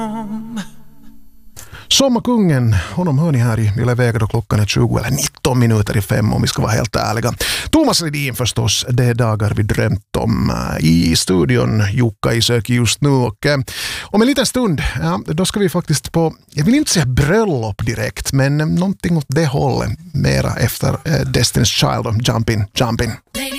Sommarkungen, honom hör ni här i Yle Vega då klockan är 20 eller 19 minuter i 5 om vi ska vara helt ärliga. Thomas Ledin förstås, det är dagar vi drömt om. I studion Jukka Isök just nu och om en liten stund, då ska vi faktiskt på, jag vill inte säga bröllop direkt, men någonting åt det hållet mera efter Destiny's Child och Jumpin'.